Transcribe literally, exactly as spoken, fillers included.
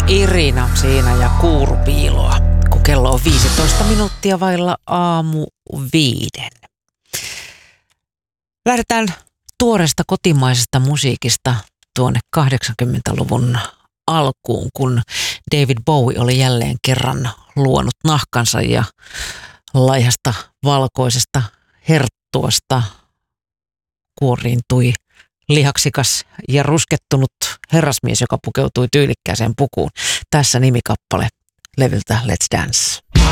Irina siinä ja kuurupiiloa, kun kello on viisitoista minuuttia vailla aamu viiden. Lähdetään tuoreesta kotimaisesta musiikista tuonne kahdeksankymmentäluvun alkuun, kun David Bowie oli jälleen kerran luonut nahkansa ja laihasta valkoisesta herttuasta kuoriintui lihaksikas ja ruskettunut herrasmies, joka pukeutui tyylikkääseen pukuun. Tässä nimikappale levyltä Let's Dance.